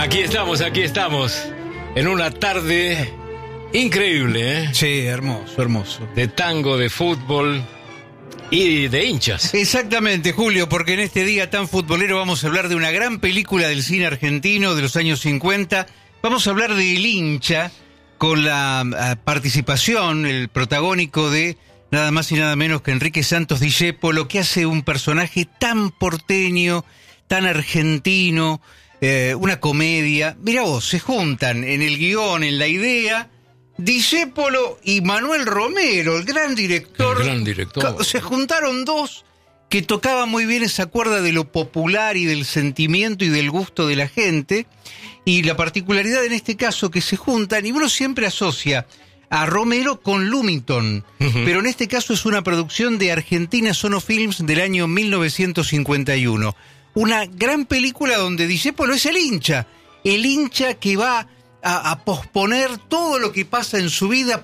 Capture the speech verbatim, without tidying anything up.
Aquí estamos, aquí estamos, en una tarde increíble, ¿eh? Sí, hermoso, hermoso. De tango, de fútbol y de hinchas. Exactamente, Julio, porque en este día tan futbolero vamos a hablar de una gran película del cine argentino de los años cincuenta. Vamos a hablar de El hincha, con la uh, participación, el protagónico de nada más y nada menos que Enrique Santos Discépolo, que hace un personaje tan porteño, tan argentino, eh, una comedia. Mirá vos, se juntan en el guión, en la idea, Discépolo y Manuel Romero, el gran director. El gran director. Se juntaron dos que tocaban muy bien esa cuerda de lo popular y del sentimiento y del gusto de la gente. Y la particularidad en este caso que se juntan, y uno siempre asocia a Romero con Lumington, uh-huh. pero en este caso es una producción de Argentina Sono Films del año mil novecientos cincuenta y uno. Una gran película donde Discépolo es el hincha, el hincha que va a, a posponer todo lo que pasa en su vida